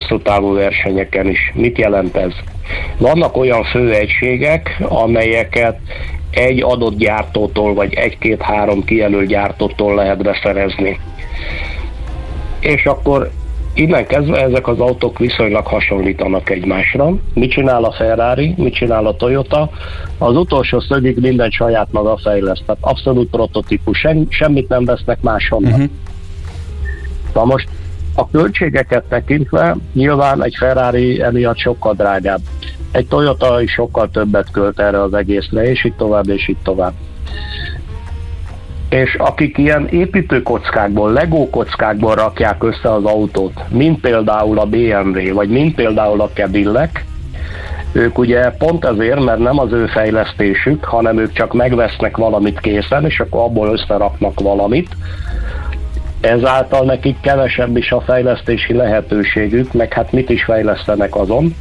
hosszú távú versenyeken is. Mit jelent ez? Vannak olyan főegységek, amelyeket egy adott gyártótól, vagy 1-2-3 kijelölt gyártótól lehet beszerezni. És akkor innen kezdve ezek az autók viszonylag hasonlítanak egymásra. Mit csinál a Ferrari, mit csinál a Toyota? Az utolsó szögig minden saját maga fejleszt. Tehát abszolút prototípus, semmit nem vesznek máshonnan. Na most a költségeket tekintve nyilván egy Ferrari emiatt sokkal drágább. Egy Toyota is sokkal többet költ erre az egészre, és így tovább, és így tovább. És akik ilyen építőkockákból, Lego kockákból rakják össze az autót, mint például a BMW, vagy mint például a Cadillac, ők ugye pont ezért, mert nem az ő fejlesztésük, hanem ők csak megvesznek valamit készen, és akkor abból összeraknak valamit. Ezáltal nekik kevesebb is a fejlesztési lehetőségük, meg hát mit is fejlesztenek azon.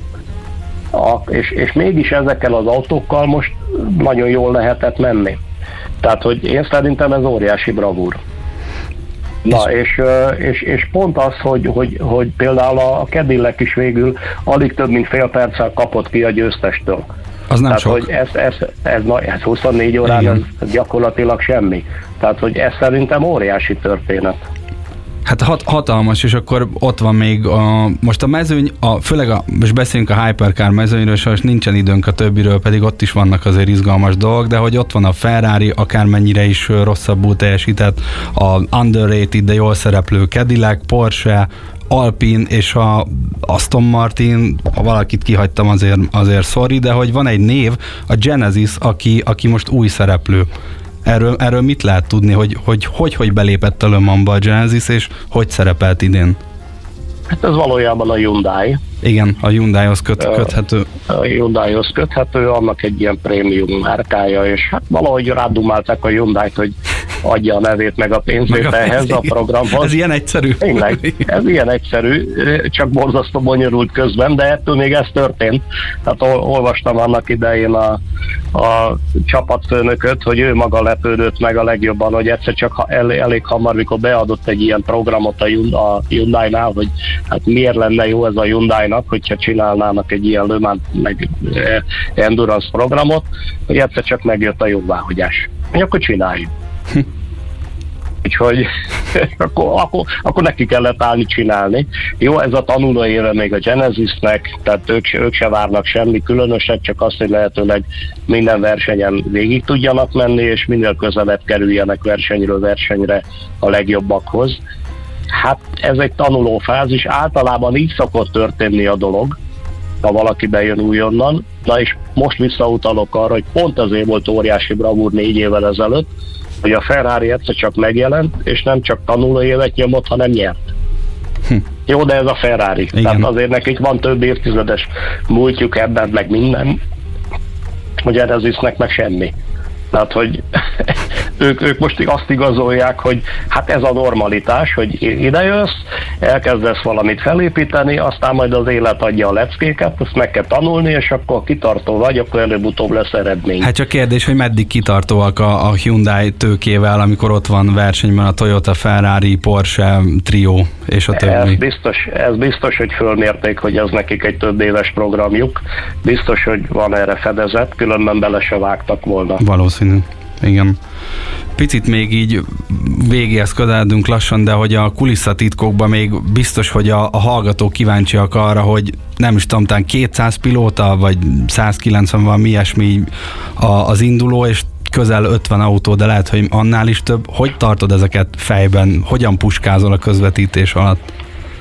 És mégis ezekkel az autókkal most nagyon jól lehetett menni. Tehát, hogy én szerintem ez óriási bravúr. Na, és pont az, hogy például a Cadillac is végül alig több mint fél perccel kapott ki a győztestől. Az nem tehát, sok. hogy ez 24 órán ez gyakorlatilag semmi. Tehát, hogy ez szerintem óriási történet. Hát hatalmas, és akkor ott van még most a mezőny, főleg most beszélünk a Hypercar mezőnyről, és nincsen időnk a többiről, pedig ott is vannak azért izgalmas dolgok, de hogy ott van a Ferrari, akármennyire is rosszabbul teljesített, a underrated, de jól szereplő Cadillac, Porsche, Alpine és a Aston Martin, ha valakit kihagytam azért sorry, de hogy van egy név, a Genesis, aki most új szereplő. Erről mit lehet tudni, hogy belépett a Le Mans-ba a Genesis, és hogy szerepelt idén? Hát ez valójában a Hyundai. Igen, a Hyundaihoz köthető. A Hyundaihoz köthető, annak egy ilyen prémium márkája, és hát valahogy rádumálták a Hyundait, hogy adja a nevét meg a pénzét ehhez a programhoz. Ez ilyen egyszerű. Tényleg, ez ilyen egyszerű, csak borzasztó bonyolult közben, de ettől még ez történt. Tehát olvastam annak idején a csapatfőnököt, hogy ő maga lepődött meg a legjobban, hogy egyszer csak elég hamar, mikor beadott egy ilyen programot a Hyundai-nál, hogy hát miért lenne jó ez a Hyundai-nak, hogyha csinálnának egy ilyen Le Mans meg Endurance programot, hogy egyszer csak megjött a jóváhagyás. Hogy akkor csináljuk. Úgyhogy akkor neki kellett állni csinálni. Jó, ez a tanuló éve még a Genesisnek, tehát ők se várnak semmi különöset, csak azt, hogy lehetőleg minden versenyen végig tudjanak menni, és minél közelebb kerüljenek versenyről versenyre a legjobbakhoz. Hát ez egy tanulófázis, általában így szokott történni a dolog, ha valaki bejön újonnan. Na és most visszautalok arra, hogy pont azért volt óriási bravúr 4 évvel ezelőtt, hogy a Ferrari egyszer csak megjelent, és nem csak tanulóévet nyomott, hanem nyert. Jó, de ez a Ferrari. Igen. Tehát azért nekik van több évtizedes múltjuk ebben, meg minden. A Genesisnek meg semmi. Tehát, hogy ők most azt igazolják, hogy hát ez a normalitás, hogy idejössz, elkezdesz valamit felépíteni, aztán majd az élet adja a leckéket, azt meg kell tanulni, és akkor kitartó vagy, akkor előbb-utóbb lesz eredmény. Hát csak kérdés, hogy meddig kitartóak a Hyundai tőkével, amikor ott van versenyben a Toyota, Ferrari, Porsche, Trio és a többi. Ez biztos, hogy fölmérték, hogy ez nekik egy több éves programjuk. Biztos, hogy van erre fedezet, különben bele se vágtak volna. Valószínű. Igen. Picit még így végéhez közeledünk lassan, de hogy a kulisszatitkokban még biztos, hogy a hallgatók kíváncsiak arra, hogy nem is tudom, talán 200 pilóta, vagy 190 van mi ilyesmi az induló, és közel 50 autó, de lehet, hogy annál is több. Hogy tartod ezeket fejben? Hogyan puskázol a közvetítés alatt?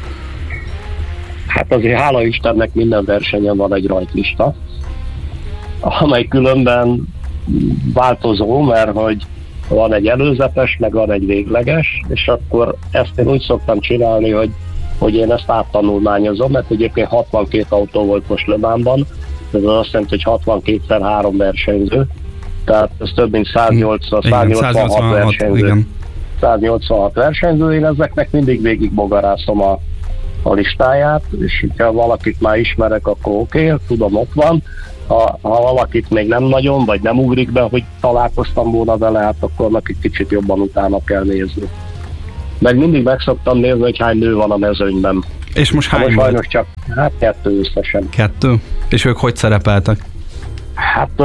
Hát azért hála Istennek minden versenyen van egy rajtlista, amely különben változó, mert hogy van egy előzetes, meg van egy végleges, és akkor ezt én úgy szoktam csinálni, hogy én ezt áttanulmányozom, mert egyébként 62 autó volt most Le Mansban, ez azt jelenti, hogy 62x3 versenyző, tehát ez több mint 186 versenyző. Igen. 186 versenyző, én ezeknek mindig végig bogarászom a listáját, és ha valakit már ismerek, akkor oké, tudom, ott van. Ha valakit még nem nagyon, vagy nem ugrik be, hogy találkoztam volna vele, hát akkor neki kicsit jobban utána kell nézni. Meg mindig meg szoktam nézni, hogy hány nő van a mezőnyben. És most hány volt? Sajnos csak 2 összesen. 2? És ők hogy szerepeltek? Hát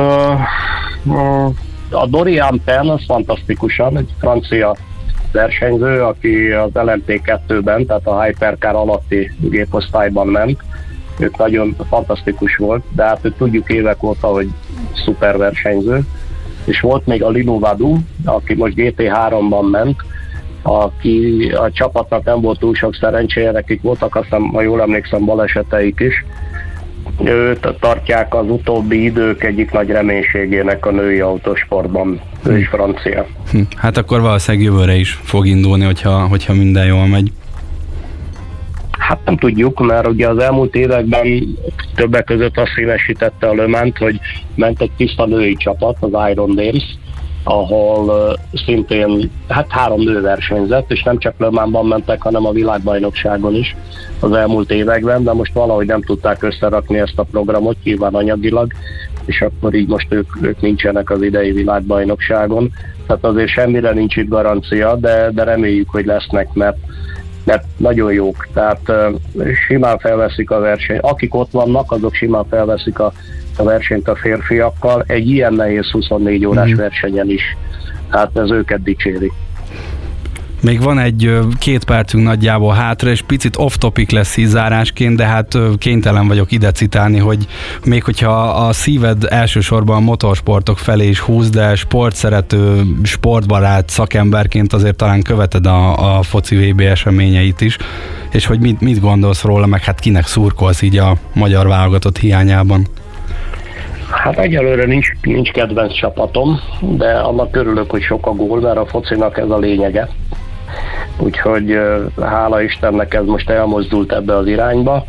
a Dorian Penn az fantasztikusan, egy francia versenyző, aki az LMP2-ben, tehát a Hypercar alatti géposztályban ment. Ők nagyon fantasztikus volt, de hát őt tudjuk évek óta, hogy szuper versenyző. És volt még a Lino Vadu, aki most GT3-ban ment, aki a csapatnak nem volt túl sok szerencséje, nekik voltak, aztán, ha jól emlékszem, baleseteik is. Őt tartják az utóbbi idők egyik nagy reménységének a női autósportban. Ő is francia. Hát akkor valószínűleg jövőre is fog indulni, hogyha minden jól megy. Hát nem tudjuk, mert ugye az elmúlt években többek között azt színesítette a Le Mans-t, hogy ment egy tiszta női csapat, az Iron Dames, ahol szintén 3 nő versenyzett, és nem csak Le Mans-ban mentek, hanem a világbajnokságon is az elmúlt években, de most valahogy nem tudták összerakni ezt a programot, nyilván anyagilag, és akkor így most ők nincsenek az idei világbajnokságon. Tehát azért semmire nincs itt garancia, de reméljük, hogy lesznek, mert nagyon jók, tehát simán felveszik a versenyt. Akik ott vannak, azok simán felveszik a versenyt a férfiakkal, egy ilyen nehéz 24 órás versenyen is. Hát ez őket dicséri. Még van egy 2 percünk nagyjából hátra, és picit off-topic lesz így zárásként, de hát kénytelen vagyok ide citálni, hogy még hogyha a szíved elsősorban a motorsportok felé is húz, de sportszerető, sportbarát szakemberként azért talán követed a foci VB eseményeit is, és hogy mit gondolsz róla, meg hát kinek szurkolsz így a magyar válogatott hiányában? Hát egyelőre nincs kedvenc csapatom, de annak örülök, hogy sok a gól, mert a focinak ez a lényege. Úgyhogy hála Istennek ez most elmozdult ebbe az irányba.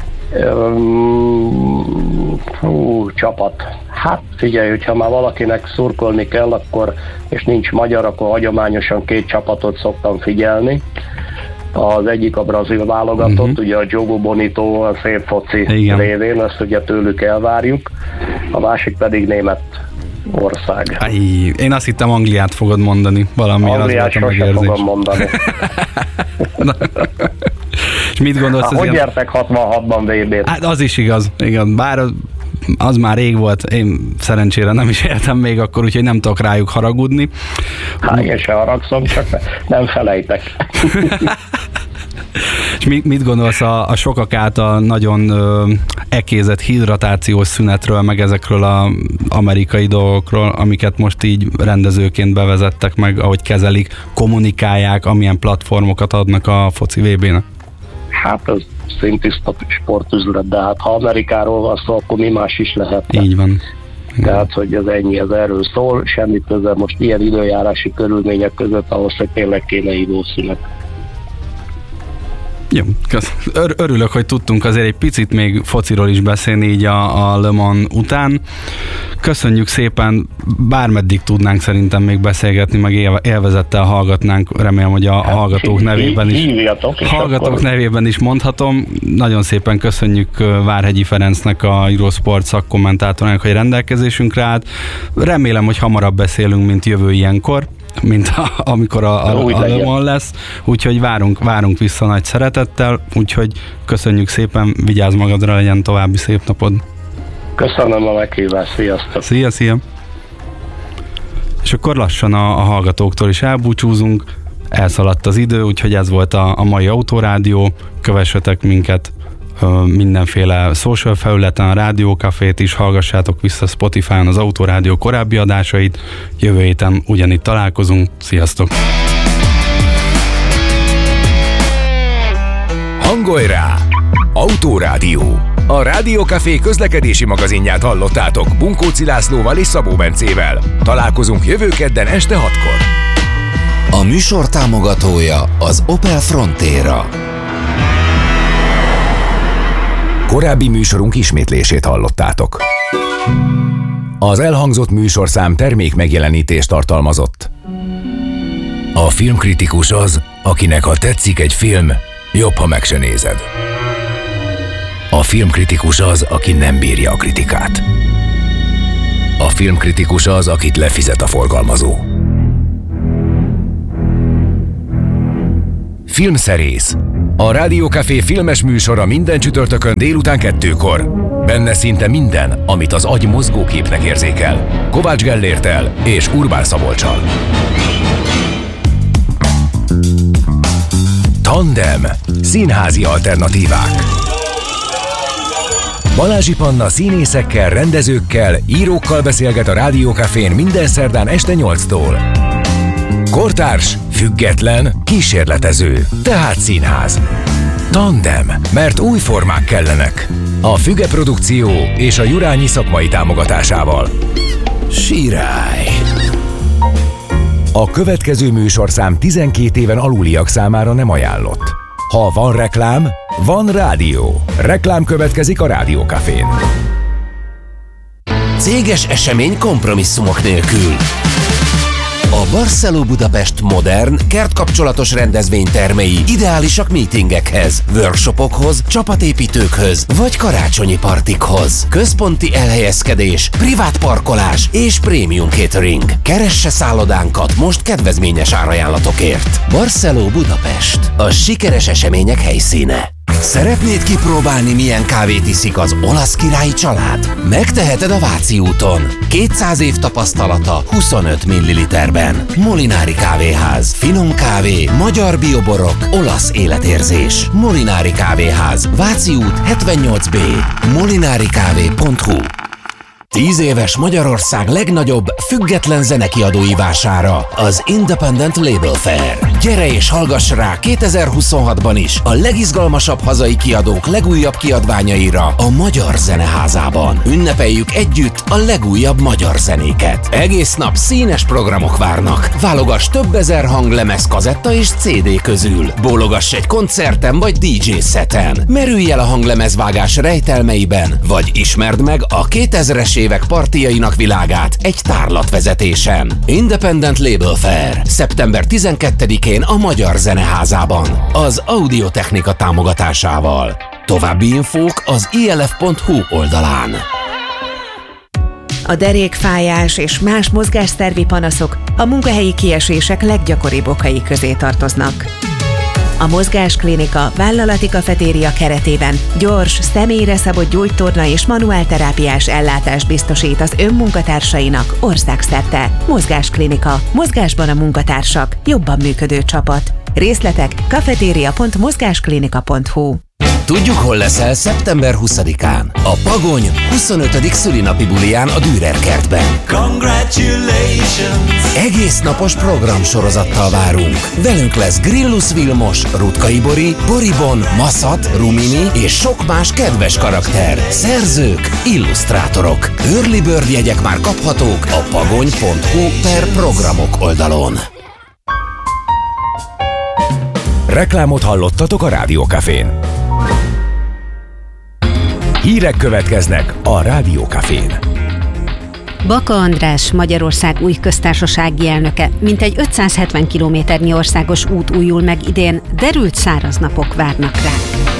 Csapat. Hát figyelj, hogyha már valakinek szurkolni kell, akkor, és nincs magyar, akkor hagyományosan 2 csapatot szoktam figyelni. Az egyik a brazil válogatott, ugye a Jogo Bonito, a szép foci révén, ezt ugye tőlük elvárjuk. A másik pedig német ország. Én azt hittem Angliát fogod mondani. Valamiért Angliát sosem fogom mondani. És mit gondolsz? Hogy nyertek 66-ban VB-t? Hát az is igaz, igen. Bár az már rég volt, én szerencsére nem is éltem még akkor, úgyhogy nem tudok rájuk haragudni. Hát én se haragszom, csak nem felejtek. És mit gondolsz a sokak által nagyon ekézett hidratációs szünetről, meg ezekről az amerikai dolgokról, amiket most így rendezőként bevezettek meg, ahogy kezelik, kommunikálják, amilyen platformokat adnak a foci VB-nek? Hát ez szintiszta sportüzlet, de hát ha Amerikáról van szó, akkor mi más is lehet. Így van. Tehát, hogy ez ennyi, ez erről szól, semmi köze most ilyen időjárási körülmények között, ahhoz, hogy tényleg kéne időszünet. Jó, örülök, hogy tudtunk azért egy picit még fociról is beszélni így a Le Mans után. Köszönjük szépen, bármeddig tudnánk szerintem még beszélgetni, meg élvezettel hallgatnánk, remélem, hogy a hallgatók nevében is. Hallgatók nevében is mondhatom. Nagyon szépen köszönjük Várhegyi Ferencnek, a Eurosport szakkommentátornak, hogy rendelkezésünkre állt. Remélem, hogy hamarabb beszélünk, mint jövő ilyenkor, mint amikor a Le Mans lesz, úgyhogy várunk vissza nagy szeretettel, úgyhogy köszönjük szépen, vigyázz magadra, legyen további szép napod. Köszönöm a meghívást, sziasztok! Szia! És akkor lassan a hallgatóktól is elbúcsúzunk, elszaladt az idő, úgyhogy ez volt a mai Autorádió, kövessetek minket mindenféle social felületen, a Rádiókafét is, hallgassátok vissza Spotify-on az Autorádió korábbi adásait, jövő héten ugyanitt találkozunk, sziasztok! Hangolj rá! Autorádió. A Rádiókafé közlekedési magazinját hallottátok Bunkóci Lászlóval és Szabó Bencével. Találkozunk jövő kedden este 6-kor. A műsor támogatója az Opel Frontera. Korábbi műsorunk ismétlését hallottátok. Az elhangzott műsorszám termék megjelenítést tartalmazott. A filmkritikus az, akinek ha tetszik egy film, jobb, ha meg se nézed. A filmkritikus az, aki nem bírja a kritikát. A filmkritikus az, akit lefizet a forgalmazó. Filmszerész, A Rádiókafé filmes műsora minden csütörtökön délután 2-kor. Benne szinte minden, amit az agy mozgóképnek érzékel. Kovács Gellérttel és Urbán Szabolccsal. Tandem. Színházi alternatívák. Balázsi Panna színészekkel, rendezőkkel, írókkal beszélget a Rádiókafén minden szerdán este 8-tól. Kortárs, független, kísérletező, tehát színház. Tandem, mert új formák kellenek. A Füge Produkció és a Jurányi szakmai támogatásával. Sirály. A következő műsorszám 12 éven aluliak számára nem ajánlott. Ha van reklám, van rádió. Reklám következik a Rádiókafén. Céges esemény kompromisszumok nélkül. A Barceló Budapest modern, kertkapcsolatos rendezvénytermei ideálisak meetingekhez, workshopokhoz, csapatépítőkhöz vagy karácsonyi partikhoz. Központi elhelyezkedés, privát parkolás és prémium catering. Keresse szállodánkat most kedvezményes árajánlatokért. Barceló Budapest. A sikeres események helyszíne. Szeretnéd kipróbálni, milyen kávét iszik az olasz királyi család? Megteheted a Váci úton. 200 év tapasztalata 25 ml-ben. Molinári kávéház. Finom kávé, magyar bioborok, olasz életérzés. Molinári kávéház. Váci út 78B. molinarikávé.hu 10 éves Magyarország legnagyobb független zenekiadói vására, az Independent Label Fair. Gyere és hallgass rá 2026-ban is a legizgalmasabb hazai kiadók legújabb kiadványaira a Magyar Zeneházában. Ünnepeljük együtt a legújabb magyar zenéket. Egész nap színes programok várnak. Válogass több ezer hanglemez, kazetta és CD közül. Bólogass egy koncerten vagy DJ szeten. Merülj el a hanglemezvágás rejtelmeiben, vagy ismerd meg a 2000-es évek partijainak világát egy tárlatvezetésen. Independent Label Fair. Szeptember 12-én a Magyar Zeneházában. Az Audiotechnika támogatásával. További infók az ilf.hu oldalán. A derékfájás és más mozgásszervi panaszok a munkahelyi kiesések leggyakoribb okai közé tartoznak. A Mozgásklinika vállalati kafetéria keretében gyors, személyre szabott gyógytorna és manuálterápiás ellátást biztosít az önmunkatársainak országszerte. Mozgásklinika. Mozgásban a munkatársak. Jobban működő csapat. Részletek kafeteria.mozgásklinika.hu. Tudjuk, hol leszel szeptember 20-án. A Pagony 25. szülinapi buliján a Dürer kertben. Congratulations! Egész napos programsorozattal várunk. Velünk lesz Grillus Vilmos, Rutkai Bori, Boribon, Maszat, Rumini és sok más kedves karakter. Szerzők, illusztrátorok. Early Bird jegyek már kaphatók a pagony.hu/programok oldalon. Reklámot hallottatok a Rádiókafén. Hírek következnek a Rádiókafén. Baka András, Magyarország új köztársasági elnöke, mintegy 570 kilométernyi országos út újul meg idén, derült száraz napok várnak rá.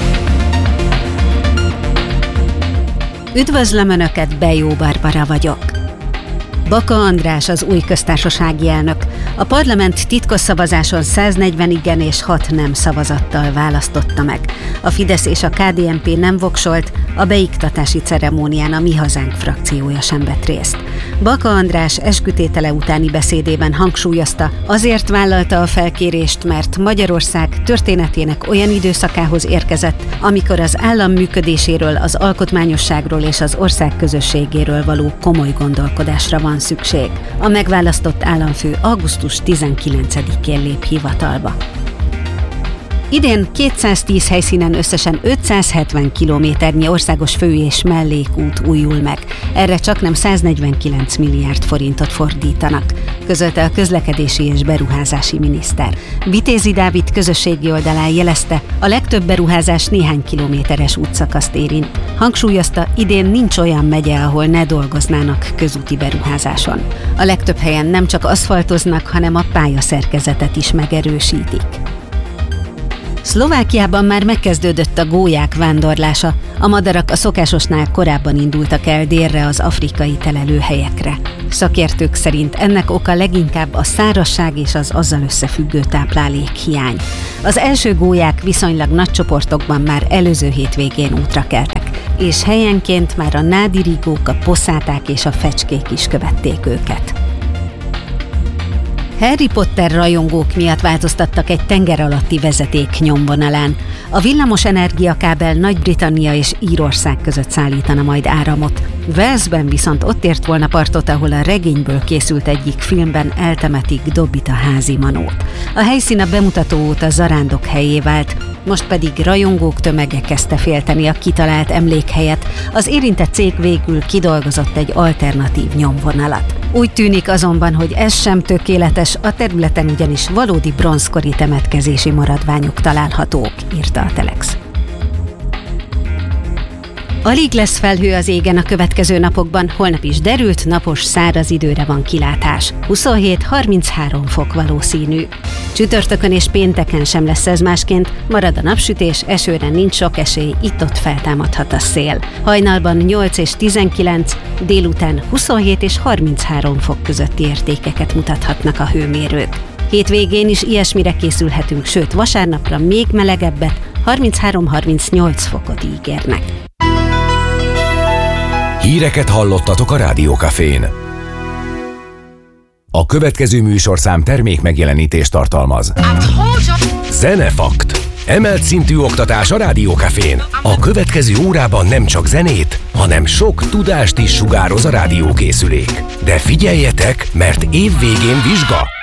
Üdvözlöm Önöket, Bejó Barbara vagyok. Baka András az új köztársasági elnök. A parlament titkos szavazáson 140 igen és 6 nem szavazattal választotta meg. A Fidesz és a KDNP nem voksolt, a beiktatási ceremónián a Mi Hazánk frakciója sem vett részt. Baka András eskütétele utáni beszédében hangsúlyozta, azért vállalta a felkérést, mert Magyarország történetének olyan időszakához érkezett, amikor az állam működéséről, az alkotmányosságról és az ország közösségéről való komoly gondolkodásra van szükség. A megválasztott államfő augusztus 19-én lép hivatalba. Idén 210 helyszínen összesen 570 kilométernyi országos fő- és mellékút újul meg. Erre csaknem 149 milliárd forintot fordítanak, közölte a közlekedési és beruházási miniszter. Vitézi Dávid közösségi oldalán jelezte, a legtöbb beruházás néhány kilométeres útszakaszt érint. Hangsúlyozta, idén nincs olyan megye, ahol ne dolgoznának közúti beruházáson. A legtöbb helyen nem csak aszfaltoznak, hanem a pályaszerkezetet is megerősítik. Szlovákiában már megkezdődött a gólyák vándorlása. A madarak a szokásosnál korábban indultak el délre az afrikai telelőhelyekre. Szakértők szerint ennek oka leginkább a szárazság és az azzal összefüggő táplálékhiány. Az első gólyák viszonylag nagy csoportokban már előző hétvégén útra keltek, és helyenként már a nádirigók, a poszáták és a fecskék is követték őket. Harry Potter rajongók miatt változtattak egy tenger alatti vezeték nyomvonalán. A villamos energiakábel Nagy-Britannia és Írország között szállítana majd áramot. Walesben viszont ott ért volna partot, ahol a regényből készült egyik filmben eltemetik Dobbit a házimanót. A helyszín a bemutató óta zarándok helyé vált, most pedig rajongók tömege kezdte félteni a kitalált emlékhelyet. Az érintett cég végül kidolgozott egy alternatív nyomvonalat. Úgy tűnik azonban, hogy ez sem tökéletes, a területen ugyanis valódi bronzkori temetkezési maradványok találhatók, írta a Telex. Alig lesz felhő az égen a következő napokban, holnap is derült, napos, száraz időre van kilátás. 27-33 fok valószínű. Csütörtökön és pénteken sem lesz ez másként, marad a napsütés, esőre nincs sok esély, itt-ott feltámadhat a szél. Hajnalban 8 és 19, délután 27 és 33 fok közötti értékeket mutathatnak a hőmérők. Hétvégén is ilyesmire készülhetünk, sőt vasárnapra még melegebbet, 33-38 fokot ígérnek. Híreket hallottatok a Rádió Cafén. A következő műsorszám termék megjelenítést tartalmaz. Zenefakt. Emelt szintű oktatás a Rádió Cafén. A következő órában nem csak zenét, hanem sok tudást is sugároz a rádiókészülék. De figyeljetek, mert év végén vizsga.